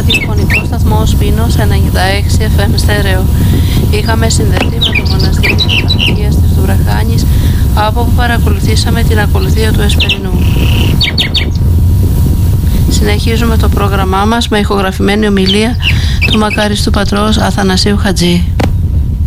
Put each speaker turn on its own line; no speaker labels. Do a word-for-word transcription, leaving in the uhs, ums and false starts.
ραδιοφωνικό σταθμό Σπίνος ενενήντα έξι εφ εμ στέρεο. Είχαμε συνδεθεί με το μοναστήρι της Παναγίας της Δουραχάνης, από όπου παρακολουθήσαμε την ακολουθία του Εσπερινού. Συνεχίζουμε το πρόγραμμά μας με ηχογραφημένη ομιλία του μακάριστου πατρός Αθανασίου Χατζή.